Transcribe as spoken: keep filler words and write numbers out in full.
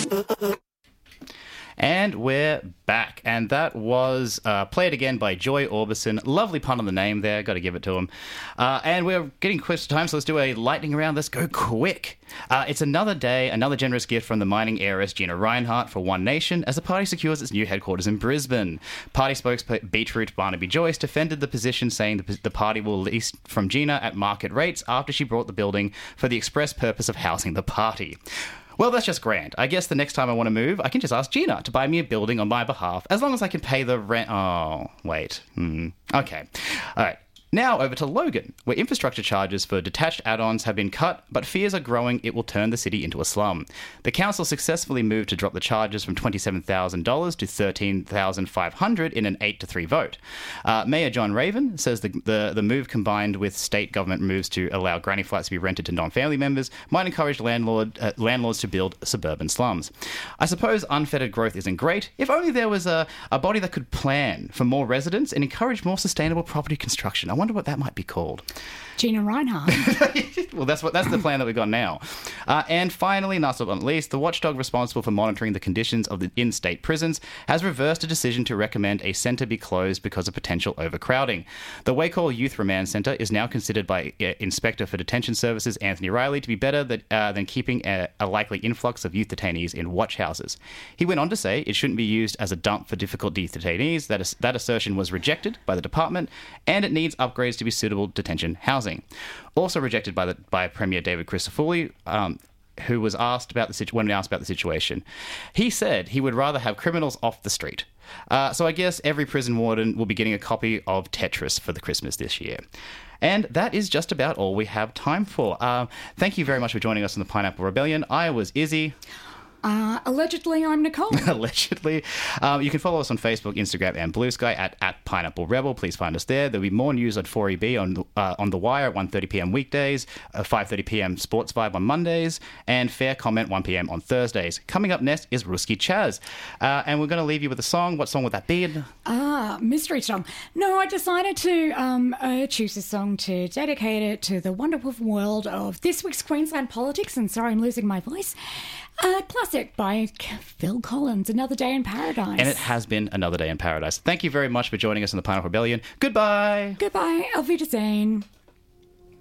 And we're back. And that was uh, Play It Again by Joy Orbison. Lovely pun on the name there. Got to give it to him. Uh, and we're getting close to time, so let's do a lightning round. Let's go quick. Uh, it's another day, another generous gift from the mining heiress Gina Rinehart for One Nation as the party secures its new headquarters in Brisbane. Party spokesperson Beetroot Barnaby Joyce defended the position, saying the, the party will lease from Gina at market rates after she bought the building for the express purpose of housing the party. Well, that's just grand. I guess the next time I want to move, I can just ask Gina to buy me a building on my behalf, as long as I can pay the rent. Oh, wait. Hmm. Okay. All right. Now over to Logan, where infrastructure charges for detached add-ons have been cut, but fears are growing it will turn the city into a slum. The council successfully moved to drop the charges from twenty-seven thousand dollars to thirteen thousand five hundred dollars in an eight to three vote. Uh, Mayor John Raven says the, the, the move, combined with state government moves to allow granny flats to be rented to non-family members, might encourage landlord, uh, landlords to build suburban slums. I suppose unfettered growth isn't great, if only there was a, a body that could plan for more residents and encourage more sustainable property construction. I wonder what that might be called. Gina Rinehart. Well, that's what that's the plan that we've got now. Uh, and finally, last but not least, the watchdog responsible for monitoring the conditions of the in-state prisons has reversed a decision to recommend a centre be closed because of potential overcrowding. The Wacol Youth Remand Centre is now considered by uh, Inspector for Detention Services Anthony Riley to be better that, uh, than keeping a, a likely influx of youth detainees in watch houses. He went on to say it shouldn't be used as a dump for difficult youth detainees. That, is, that assertion was rejected by the department, and it needs upgrades to be suitable detention housing. Also rejected by the by Premier David Crisafulli, um, who was asked about the situ- when asked about the situation. He said he would rather have criminals off the street. Uh, so I guess every prison warden will be getting a copy of Tetris for the Christmas this year. And that is just about all we have time for. Uh, thank you very much for joining us on the Pineapple Rebellion. I was Izzy. Uh, allegedly, I'm Nicole. Allegedly. Um, you can follow us on Facebook, Instagram, and Blue Sky at, at Pineapple Rebel. Please find us there. There'll be more news on four E B on uh, on The Wire at one thirty p.m. weekdays, uh, five thirty p.m. Sports Vibe on Mondays, and Fair Comment one p.m. on Thursdays. Coming up next is Ruski Chaz. Uh, and we're going to leave you with a song. What song would that be? Ah, mystery song. No, I decided to um, uh, choose a song to dedicate it to the wonderful world of this week's Queensland politics. And sorry, I'm losing my voice. A classic by Phil Collins, Another Day in Paradise. And it has been another day in paradise. Thank you very much for joining us in the Pineapple Rebellion. Goodbye. Goodbye. Auf Wiedersehen.